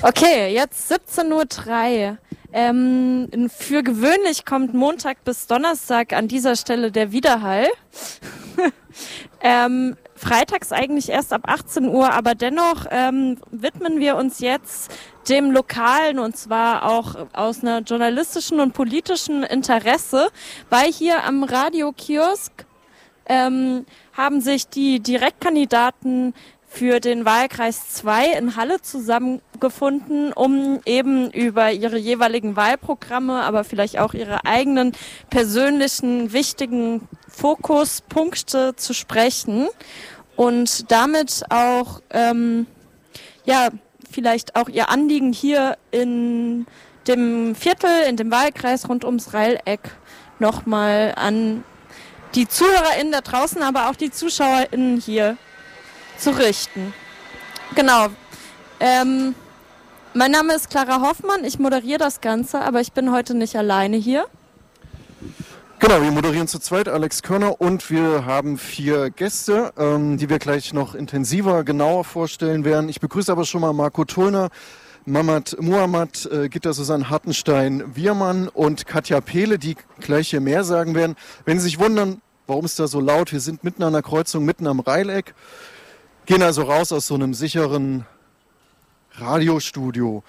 Okay, jetzt 17:03 Uhr. Für gewöhnlich kommt Montag bis Donnerstag an dieser Stelle der Widerhall. Freitags eigentlich erst ab 18 Uhr, aber dennoch widmen wir uns jetzt dem Lokalen, und zwar auch aus einer journalistischen und politischen Interesse, weil hier am Radiokiosk haben sich die Direktkandidaten für den Wahlkreis 2 in Halle zusammengefunden, um eben über ihre jeweiligen Wahlprogramme, aber vielleicht auch ihre eigenen persönlichen wichtigen Fokuspunkte zu sprechen und damit auch vielleicht auch ihr Anliegen hier in dem Viertel, in dem Wahlkreis rund ums Reileck nochmal an die ZuhörerInnen da draußen, aber auch die ZuschauerInnen hier zu richten. Genau. Mein Name ist Clara Hoffmann, ich moderiere das Ganze, aber ich bin heute nicht alleine hier. Genau, wir moderieren zu zweit, Alex Körner, und wir haben 4 Gäste, die wir gleich noch intensiver, genauer vorstellen werden. Ich begrüße aber schon mal Marco Tullner, Mamat Muhammad, Gitta Susanne Hartenstein-Wiermann und Katja Pehle, die gleich hier mehr sagen werden. Wenn Sie sich wundern, warum ist da so laut, wir sind mitten an der Kreuzung, mitten am Reileck. Gehen also raus aus so einem sicheren Radiostudio.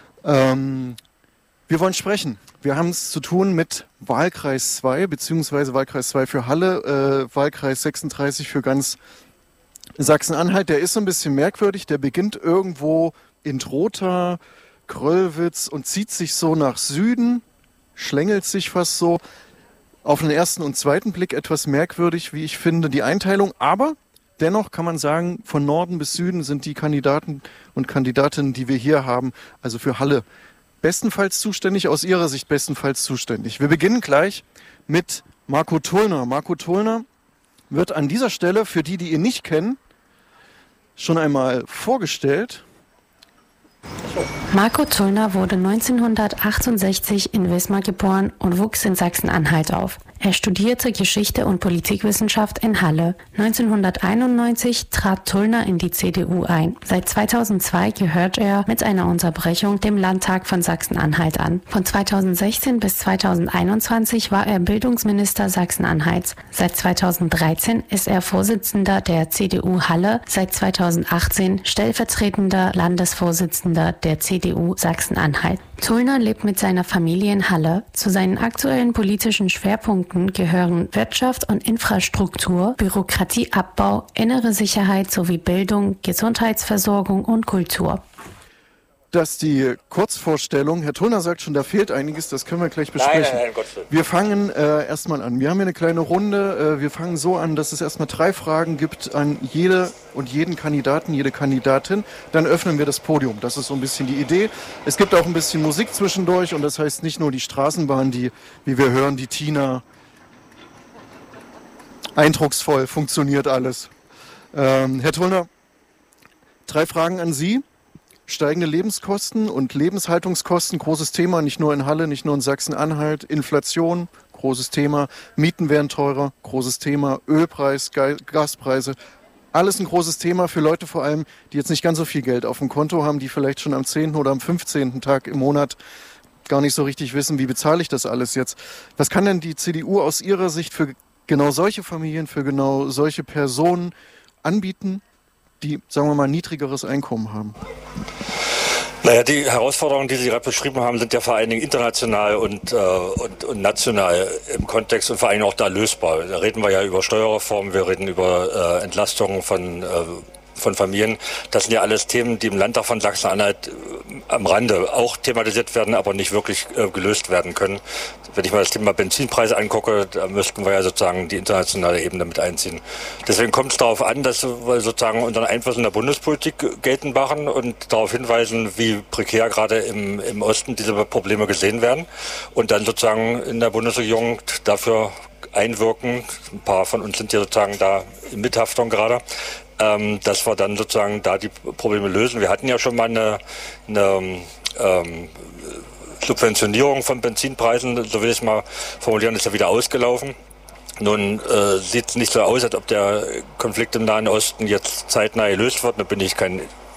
Wir wollen sprechen. Wir haben es zu tun mit Wahlkreis 2, beziehungsweise Wahlkreis 2 für Halle, Wahlkreis 36 für ganz Sachsen-Anhalt. Der ist so ein bisschen merkwürdig. Der beginnt irgendwo in Trotha, Gröllwitz und zieht sich so nach Süden, schlängelt sich fast so. Auf den ersten und zweiten Blick etwas merkwürdig, wie ich finde, die Einteilung. Aber dennoch kann man sagen, von Norden bis Süden sind die Kandidaten und Kandidatinnen, die wir hier haben, also für Halle, bestenfalls zuständig, aus Ihrer Sicht bestenfalls zuständig. Wir beginnen gleich mit Marco Tullner. Marco Tullner wird an dieser Stelle, für die ihn nicht kennen, schon einmal vorgestellt. Marco Tullner wurde 1968 in Wismar geboren und wuchs in Sachsen-Anhalt auf. Er studierte Geschichte und Politikwissenschaft in Halle. 1991 trat Tullner in die CDU ein. Seit 2002 gehört er mit einer Unterbrechung dem Landtag von Sachsen-Anhalt an. Von 2016 bis 2021 war er Bildungsminister Sachsen-Anhalts. Seit 2013 ist er Vorsitzender der CDU Halle, seit 2018 stellvertretender Landesvorsitzender der CDU Sachsen-Anhalt. Tullner lebt mit seiner Familie in Halle. Zu seinen aktuellen politischen Schwerpunkten gehören Wirtschaft und Infrastruktur, Bürokratieabbau, innere Sicherheit sowie Bildung, Gesundheitsversorgung und Kultur. Das ist die Kurzvorstellung. Herr Tullner sagt schon, da fehlt einiges, das können wir gleich besprechen. Nein, Gott sei Dank. Wir fangen erstmal an. Wir haben hier eine kleine Runde. Wir fangen so an, dass es erstmal 3 Fragen gibt an jede und jeden Kandidaten, jede Kandidatin. Dann öffnen wir das Podium. Das ist so ein bisschen die Idee. Es gibt auch ein bisschen Musik zwischendurch und das heißt nicht nur die Straßenbahn, die, wie wir hören, die Tina, eindrucksvoll funktioniert alles. Herr Tullner, 3 Fragen an Sie. Steigende Lebenskosten und Lebenshaltungskosten, großes Thema, nicht nur in Halle, nicht nur in Sachsen-Anhalt. Inflation, großes Thema. Mieten werden teurer, großes Thema. Ölpreis, Gaspreise, alles ein großes Thema für Leute vor allem, die jetzt nicht ganz so viel Geld auf dem Konto haben, die vielleicht schon am 10. oder am 15. Tag im Monat gar nicht so richtig wissen, wie bezahle ich das alles jetzt. Was kann denn die CDU aus Ihrer Sicht für genau solche Familien, für genau solche Personen anbieten, die, sagen wir mal, niedrigeres Einkommen haben? Naja, die Herausforderungen, die Sie gerade beschrieben haben, sind ja vor allen Dingen international und national im Kontext und vor allem auch da lösbar. Da reden wir ja über Steuerreformen, wir reden über Entlastungen von Familien. Das sind ja alles Themen, die im Landtag von Sachsen-Anhalt am Rande auch thematisiert werden, aber nicht wirklich gelöst werden können. Wenn ich mal das Thema Benzinpreise angucke, da müssten wir ja sozusagen die internationale Ebene mit einziehen. Deswegen kommt es darauf an, dass wir sozusagen unseren Einfluss in der Bundespolitik geltend machen und darauf hinweisen, wie prekär gerade im Osten diese Probleme gesehen werden und dann sozusagen in der Bundesregierung dafür einwirken. Ein paar von uns sind ja sozusagen da in Mithaftung gerade. Dass wir dann sozusagen da die Probleme lösen. Wir hatten ja schon mal eine Subventionierung von Benzinpreisen, so will ich es mal formulieren, ist ja wieder ausgelaufen. Nun sieht es nicht so aus, als ob der Konflikt im Nahen Osten jetzt zeitnah gelöst wird. Da bin ich kein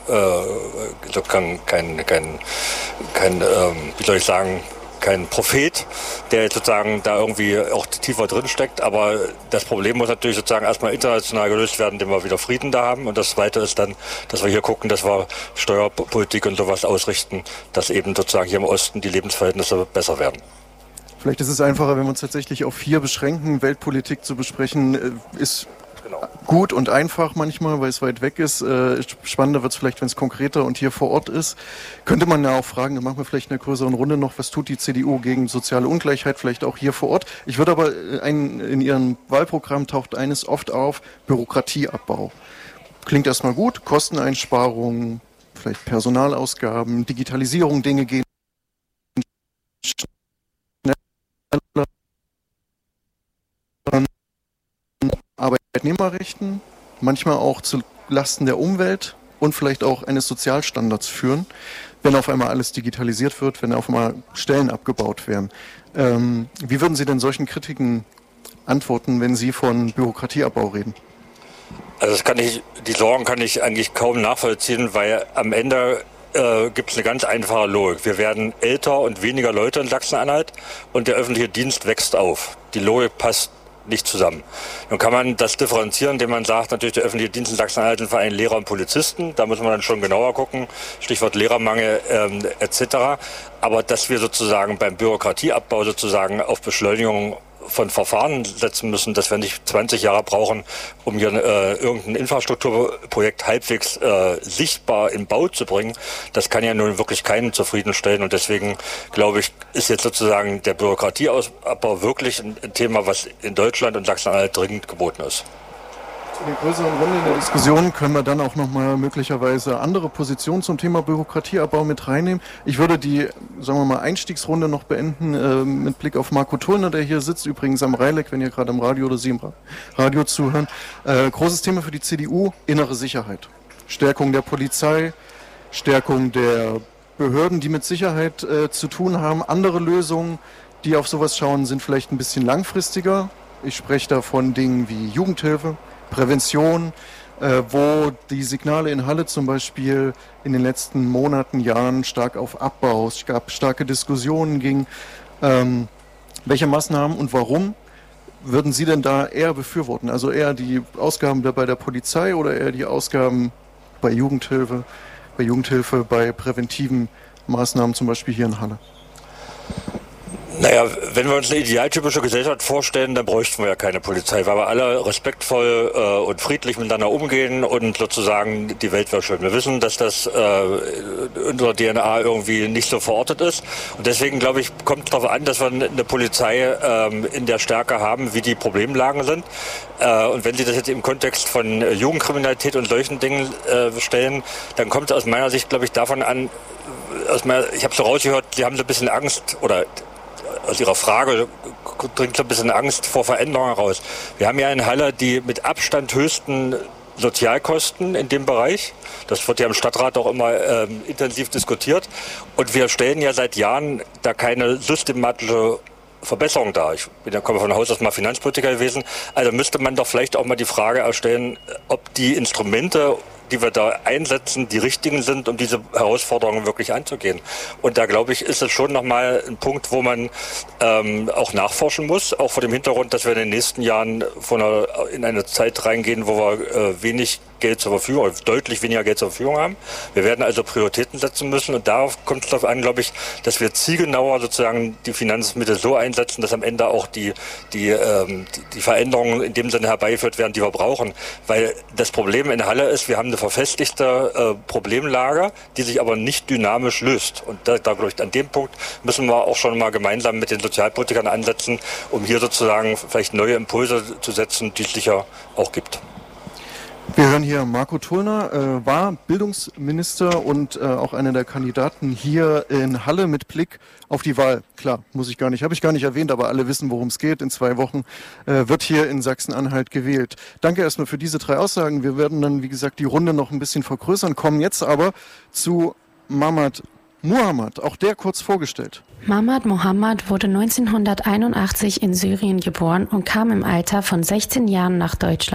wie soll ich sagen, kein Prophet, der jetzt sozusagen da irgendwie auch tiefer drin steckt. Aber das Problem muss natürlich sozusagen erstmal international gelöst werden, indem wir wieder Frieden da haben. Und das Zweite ist dann, dass wir hier gucken, dass wir Steuerpolitik und sowas ausrichten, dass eben sozusagen hier im Osten die Lebensverhältnisse besser werden. Vielleicht ist es einfacher, wenn wir uns tatsächlich auf 4 beschränken. Weltpolitik zu besprechen ist gut und einfach manchmal, weil es weit weg ist. Spannender wird es vielleicht, wenn es konkreter und hier vor Ort ist. Könnte man ja auch fragen, dann machen wir vielleicht in einer größeren Runde noch, was tut die CDU gegen soziale Ungleichheit, vielleicht auch hier vor Ort. Ich würde aber, in Ihrem Wahlprogramm taucht eines oft auf, Bürokratieabbau. Klingt erstmal gut, Kosteneinsparungen, vielleicht Personalausgaben, Digitalisierung, Dinge gehen schneller. Arbeitnehmerrechten, manchmal auch zu Lasten der Umwelt und vielleicht auch eines Sozialstandards führen, wenn auf einmal alles digitalisiert wird, wenn auf einmal Stellen abgebaut werden. Wie würden Sie denn solchen Kritiken antworten, wenn Sie von Bürokratieabbau reden? Also die Sorgen kann ich eigentlich kaum nachvollziehen, weil am Ende gibt es eine ganz einfache Logik. Wir werden älter und weniger Leute in Sachsen-Anhalt und der öffentliche Dienst wächst auf. Die Logik passt nicht zusammen. Nun kann man das differenzieren, indem man sagt, natürlich der öffentliche Dienst in Sachsen-Anhalt sind vor allem Lehrer und Polizisten. Da muss man dann schon genauer gucken. Stichwort Lehrermangel etc. Aber dass wir sozusagen beim Bürokratieabbau sozusagen auf Beschleunigung von Verfahren setzen müssen, dass wir nicht 20 Jahre brauchen, um hier irgendein Infrastrukturprojekt halbwegs sichtbar in Bau zu bringen, das kann ja nun wirklich keinen zufriedenstellen. Und deswegen, glaube ich, ist jetzt sozusagen der Bürokratieabbau wirklich ein Thema, was in Deutschland und Sachsen-Anhalt dringend geboten ist. In der größeren Runde in der Diskussion können wir dann auch nochmal möglicherweise andere Positionen zum Thema Bürokratieabbau mit reinnehmen. Ich würde die, sagen wir mal, Einstiegsrunde noch beenden mit Blick auf Marco Thulner, der hier sitzt, übrigens am Reileck, wenn ihr gerade im Radio oder Sie im Radio zuhören. Großes Thema für die CDU, innere Sicherheit. Stärkung der Polizei, Stärkung der Behörden, die mit Sicherheit zu tun haben. Andere Lösungen, die auf sowas schauen, sind vielleicht ein bisschen langfristiger. Ich spreche da von Dingen wie Jugendhilfe, Prävention, wo die Signale in Halle zum Beispiel in den letzten Monaten, Jahren stark auf Abbau, es gab starke Diskussionen ging. Welche Maßnahmen und warum würden Sie denn da eher befürworten? Also eher die Ausgaben bei der Polizei oder eher die Ausgaben bei Jugendhilfe, bei präventiven Maßnahmen, zum Beispiel hier in Halle? Naja, wenn wir uns eine idealtypische Gesellschaft vorstellen, dann bräuchten wir ja keine Polizei, weil wir alle respektvoll und friedlich miteinander umgehen und sozusagen die Welt wäre schön. Wir wissen, dass das in unserer DNA irgendwie nicht so verortet ist und deswegen, glaube ich, kommt es darauf an, dass wir eine Polizei in der Stärke haben, wie die Problemlagen sind. Und wenn Sie das jetzt im Kontext von Jugendkriminalität und solchen Dingen stellen, dann kommt es aus meiner Sicht, glaube ich, davon an, ich habe so rausgehört, Sie haben so ein bisschen Angst oder aus Ihrer Frage dringt so ein bisschen Angst vor Veränderungen heraus. Wir haben ja in Halle die mit Abstand höchsten Sozialkosten in dem Bereich. Das wird ja im Stadtrat auch immer intensiv diskutiert. Und wir stellen ja seit Jahren da keine systematische Verbesserung dar. Ich komme von Haus aus mal Finanzpolitiker gewesen. Also müsste man doch vielleicht auch mal die Frage erstellen, ob die Instrumente, die wir da einsetzen, die richtigen sind, um diese Herausforderungen wirklich anzugehen. Und da, glaube ich, ist es schon nochmal ein Punkt, wo man auch nachforschen muss, auch vor dem Hintergrund, dass wir in den nächsten Jahren in eine Zeit reingehen, wo wir wenig Geld zur Verfügung, oder deutlich weniger Geld zur Verfügung haben. Wir werden also Prioritäten setzen müssen und darauf kommt es darauf an, glaube ich, dass wir zielgenauer sozusagen die Finanzmittel so einsetzen, dass am Ende auch die Veränderungen in dem Sinne herbeigeführt werden, die wir brauchen. Weil das Problem in Halle ist, wir haben eine verfestigte Problemlage, die sich aber nicht dynamisch löst. Und da glaube ich, an dem Punkt müssen wir auch schon mal gemeinsam mit den Sozialpolitikern ansetzen, um hier sozusagen vielleicht neue Impulse zu setzen, die es sicher auch gibt. Wir hören hier Marco Thulner, war Bildungsminister und auch einer der Kandidaten hier in Halle mit Blick auf die Wahl. Klar, habe ich gar nicht erwähnt, aber alle wissen, worum es geht. In 2 Wochen wird hier in Sachsen-Anhalt gewählt. Danke erstmal für diese 3 Aussagen. Wir werden dann, wie gesagt, die Runde noch ein bisschen vergrößern, kommen jetzt aber zu Mamad Muhammad, auch der kurz vorgestellt. Mamad Muhammad wurde 1981 in Syrien geboren und kam im Alter von 16 Jahren nach Deutschland.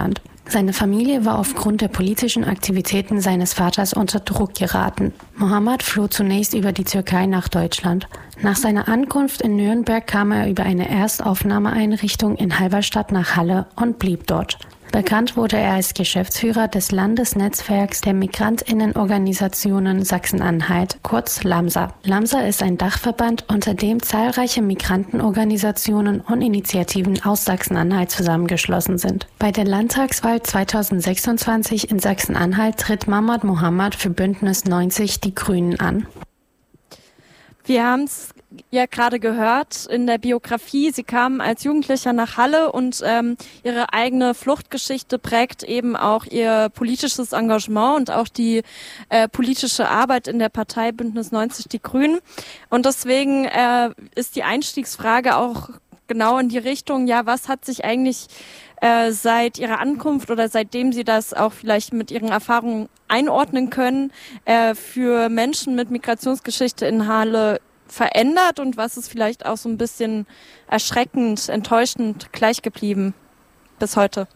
Seine Familie war aufgrund der politischen Aktivitäten seines Vaters unter Druck geraten. Mohammed floh zunächst über die Türkei nach Deutschland. Nach seiner Ankunft in Nürnberg kam er über eine Erstaufnahmeeinrichtung in Halberstadt nach Halle und blieb dort. Bekannt wurde er als Geschäftsführer des Landesnetzwerks der Migrantinnenorganisationen Sachsen-Anhalt, kurz LAMSA. LAMSA ist ein Dachverband, unter dem zahlreiche Migrantenorganisationen und Initiativen aus Sachsen-Anhalt zusammengeschlossen sind. Bei der Landtagswahl 2026 in Sachsen-Anhalt tritt Mahmud Mohammed für Bündnis 90 Die Grünen an. Wir haben es ja gerade gehört in der Biografie. Sie kamen als Jugendlicher nach Halle und ihre eigene Fluchtgeschichte prägt eben auch ihr politisches Engagement und auch die politische Arbeit in der Partei Bündnis 90 Die Grünen. Und deswegen ist die Einstiegsfrage auch genau in die Richtung, ja, was hat sich eigentlich seit ihrer Ankunft oder seitdem Sie das auch vielleicht mit Ihren Erfahrungen einordnen können, für Menschen mit Migrationsgeschichte in Halle verändert und was ist vielleicht auch so ein bisschen erschreckend, enttäuschend gleich geblieben bis heute?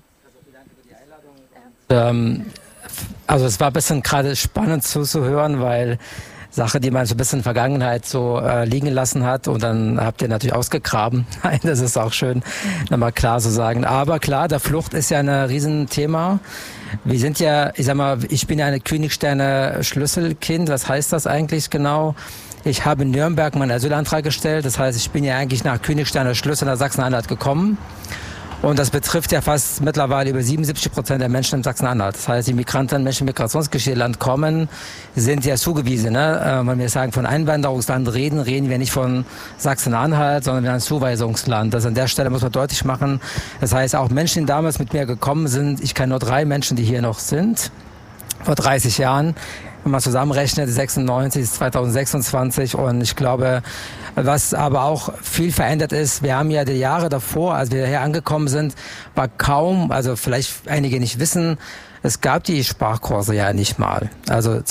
Also es war ein bisschen gerade spannend zuzuhören, weil Sache, die man so ein bisschen in der Vergangenheit so liegen lassen hat und dann habt ihr natürlich ausgegraben. Nein, das ist auch schön, nochmal klar zu sagen. Aber klar, der Flucht ist ja ein Riesenthema. Wir sind ja, ich sag mal, ich bin ja eine Königsteiner Schlüsselkind. Was heißt das eigentlich genau? Ich habe in Nürnberg meinen Asylantrag gestellt. Das heißt, ich bin ja eigentlich nach Königsteiner Schlüssel nach Sachsen-Anhalt gekommen. Und das betrifft ja fast mittlerweile über 77% der Menschen in Sachsen-Anhalt. Das heißt, die Migranten, Menschen mit Migrationsgeschichte kommen, sind ja zugewiesen. Ne? Wenn wir sagen, von Einwanderungsland reden wir nicht von Sachsen-Anhalt, sondern wir haben ein Zuweisungsland. Das an der Stelle muss man deutlich machen. Das heißt, auch Menschen, die damals mit mir gekommen sind, ich kenne nur 3 Menschen, die hier noch sind, vor 30 Jahren. Wenn man zusammenrechnet, 96 ist 2026 und ich glaube, was aber auch viel verändert ist, wir haben ja die Jahre davor, als wir hier angekommen sind, war kaum, also vielleicht einige nicht wissen, es gab die Sprachkurse ja nicht mal. Also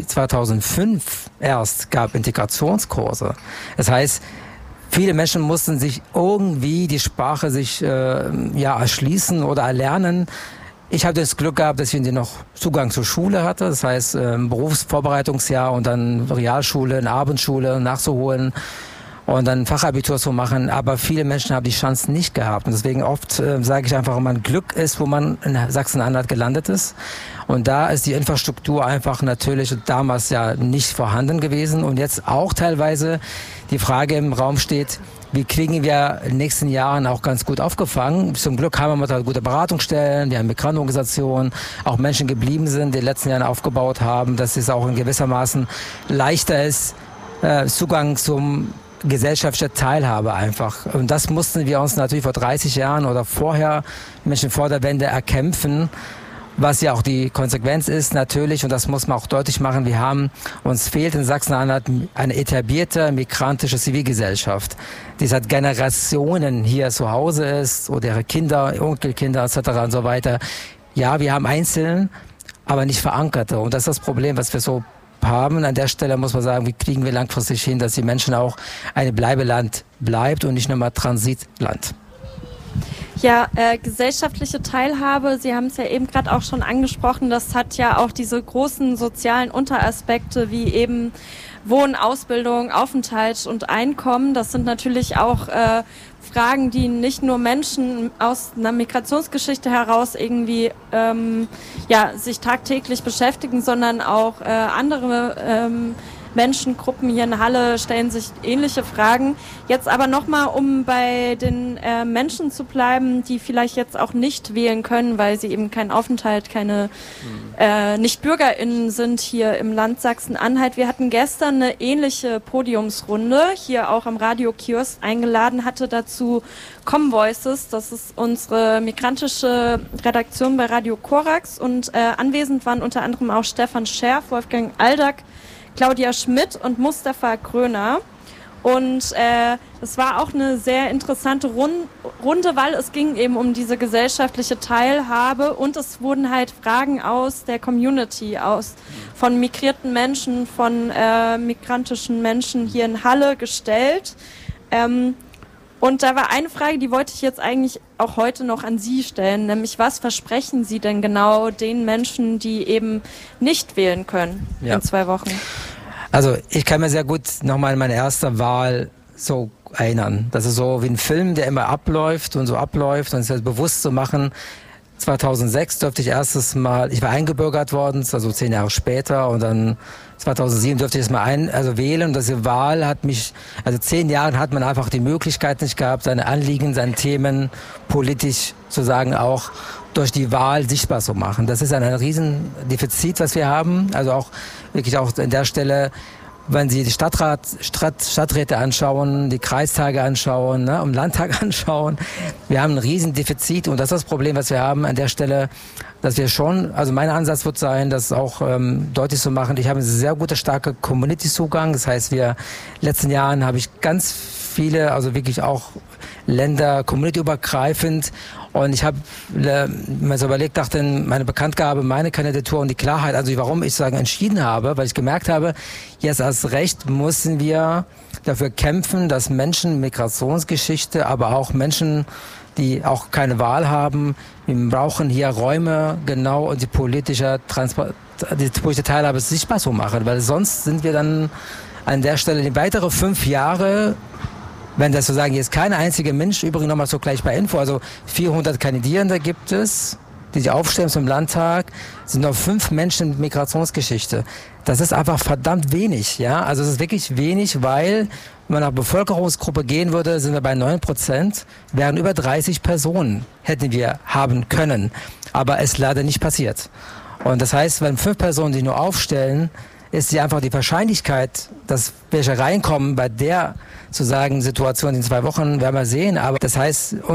2005 erst gab Integrationskurse. Das heißt, viele Menschen mussten sich irgendwie die Sprache sich erschließen oder erlernen. Ich habe das Glück gehabt, dass ich noch Zugang zur Schule hatte, das heißt Berufsvorbereitungsjahr und dann Realschule, eine Abendschule nachzuholen und dann Fachabitur zu machen. Aber viele Menschen haben die Chance nicht gehabt. Und deswegen oft sage ich einfach, wenn man Glück ist, wo man in Sachsen-Anhalt gelandet ist. Und da ist die Infrastruktur einfach natürlich damals ja nicht vorhanden gewesen. Und jetzt auch teilweise die Frage im Raum steht, wie kriegen wir in den nächsten Jahren auch ganz gut aufgefangen. Zum Glück haben wir da gute Beratungsstellen, wir haben Migrantenorganisationen, auch Menschen geblieben sind, die in den letzten Jahren aufgebaut haben, dass es auch in gewissermaßen leichter ist, Zugang zum gesellschaftliche Teilhabe einfach. Und das mussten wir uns natürlich vor 30 Jahren oder vorher, Menschen vor der Wende, erkämpfen. Was ja auch die Konsequenz ist natürlich, und das muss man auch deutlich machen, uns fehlt in Sachsen-Anhalt eine etablierte migrantische Zivilgesellschaft, die seit Generationen hier zu Hause ist, oder ihre Kinder, Enkelkinder etc. und so weiter. Ja, wir haben einzeln, aber nicht verankerte. Und das ist das Problem, was wir so haben. An der Stelle muss man sagen, wie kriegen wir langfristig hin, dass die Menschen auch ein Bleibeland bleibt und nicht nur mal Transitland. Ja, gesellschaftliche Teilhabe, Sie haben es ja eben gerade auch schon angesprochen, das hat ja auch diese großen sozialen Unteraspekte wie eben Wohnen, Ausbildung, Aufenthalt und Einkommen. Das sind natürlich auch Fragen, die nicht nur Menschen aus einer Migrationsgeschichte heraus irgendwie sich tagtäglich beschäftigen, sondern auch andere Menschengruppen hier in Halle stellen sich ähnliche Fragen. Jetzt aber nochmal, um bei den Menschen zu bleiben, die vielleicht jetzt auch nicht wählen können, weil sie eben keinen Aufenthalt, keine nicht BürgerInnen sind hier im Land Sachsen-Anhalt. Wir hatten gestern eine ähnliche Podiumsrunde, hier auch am Radio-Kiosk eingeladen, hatte dazu Comvoices, das ist unsere migrantische Redaktion bei Radio Korax, und anwesend waren unter anderem auch Stefan Scherf, Wolfgang Aldag, Claudia Schmidt und Mustafa Gröner. Und es war auch eine sehr interessante Runde, weil es ging eben um diese gesellschaftliche Teilhabe und es wurden halt Fragen aus der Community, von migrierten Menschen, von migrantischen Menschen hier in Halle gestellt. Und da war eine Frage, die wollte ich jetzt eigentlich auch heute noch an Sie stellen, nämlich was versprechen Sie denn genau den Menschen, die eben nicht wählen können in 2 Wochen? Also ich kann mir sehr gut nochmal an meine erste Wahl so erinnern. Das ist so wie ein Film, der immer abläuft und es halt bewusst zu machen. 2006 durfte ich ich war eingebürgert worden, also 10 Jahre später, und dann 2007 durfte ich es mal wählen. Und diese Wahl hat mich, 10 Jahren hat man einfach die Möglichkeit nicht gehabt, seine Anliegen, seine Themen politisch sozusagen auch durch die Wahl sichtbar zu machen. Das ist ein Riesendefizit, was wir haben. Also auch wirklich auch an der Stelle, wenn Sie die Stadträte anschauen, die Kreistage anschauen, im Landtag anschauen, wir haben ein Riesendefizit, und das ist das Problem, was wir haben an der Stelle, dass wir schon, also mein Ansatz wird sein, das auch deutlich zu machen. Ich habe einen sehr guten, starken Community-Zugang. Das heißt, in den letzten Jahren habe ich ganz viele, also wirklich auch Länder, communityübergreifend. Und ich habe mir so überlegt, dachte, meine Bekanntgabe, meine Kandidatur und die Klarheit, also warum ich entschieden habe, weil ich gemerkt habe, jetzt erst recht müssen wir dafür kämpfen, dass Menschen, Migrationsgeschichte, aber auch Menschen, die auch keine Wahl haben, wir brauchen hier Räume, genau, und die politische Teilhabe sichtbar zu machen, weil sonst sind wir dann an der Stelle die weitere 5 Jahre, wenn das sozusagen jetzt kein einziger Mensch, übrigens nochmal so gleich bei Info, also 400 Kandidierende gibt es, die sich aufstellen zum Landtag, sind noch 5 Menschen mit Migrationsgeschichte. Das ist einfach verdammt wenig, ja. Also es ist wirklich wenig, weil, wenn man nach Bevölkerungsgruppe gehen würde, sind wir bei 9%, wären über 30 Personen hätten wir haben können. Aber es ist leider nicht passiert. Und das heißt, wenn 5 Personen sich nur aufstellen, ist einfach die Wahrscheinlichkeit, dass welche reinkommen bei der sozusagen Situation in 2 Wochen, werden wir sehen. Aber das heißt,